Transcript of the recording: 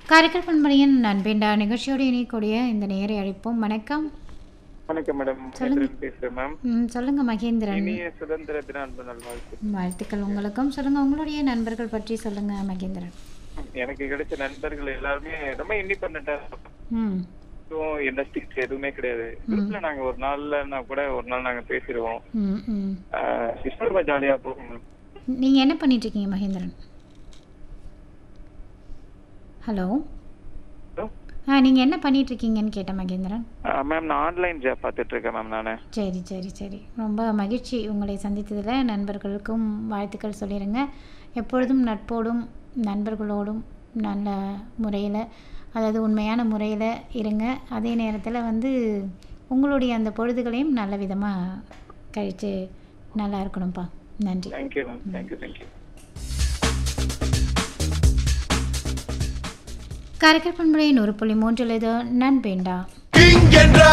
காரைக்கால் பண்பலையின் நண்பேண்டா நிகழ்ச்சியோடு இணையக்கூடிய இந்த நேரை அழைப்போம். வணக்கம். வணக்கம் மேடம். சொல்லுங்க. மகேந்திரன் பேசுறேன் மேம். சொல்லுங்க மகேந்திரன். இனிய சுதந்திர தின அன்பு நல்வாழ்த்து. வாழ்த்துக்கள் உங்களுக்கும். சொல்லுங்க, உங்களுடைய நண்பர்கள் பற்றி சொல்லுங்க மகேந்திரன். எனக்கு கிடைச்ச நண்பர்கள் எல்லாருமே ரொம்ப இண்டிபெண்டா ம் எந்த ஸ்டிக்ஸ் எதுவுமே கிடையாது. குரூப்ல நாங்க ஒரு நாள்லன்னா கூட ஒரு நாள் நாங்க பேசிடுவோம். ம் ம் ரொம்ப ஜாலியா போகும். நீங்கள் என்ன பண்ணிட்டு இருக்கீங்க மகேந்திரன்? ஹலோ. நீங்கள் என்ன பண்ணிட்டு இருக்கீங்கன்னு கேட்டேன் மகேந்திரன். மேம் நான் ஆன்லைன் ஜாப் பார்த்துட்டு இருக்கேன் மேம் நானு. சரி சரி சரி, ரொம்ப மகிழ்ச்சி உங்களை சந்தித்ததில். நண்பர்களுக்கும் வாழ்த்துக்கள் சொல்லிடுங்க. எப்பொழுதும் நட்போடும் நண்பர்களோடும் நல்ல முறையில், அதாவது உண்மையான முறையில் இருங்க. அதே நேரத்தில் உங்களுடைய அந்த பொழுதுகளையும் நல்ல விதமாக கழித்து நல்லா இருக்கணும்ப்பா. நன்றி. Thank you ma'am. தேங்க்யூ. காரைக்கால் பண்பலை 100.3 நண்பேண்டா.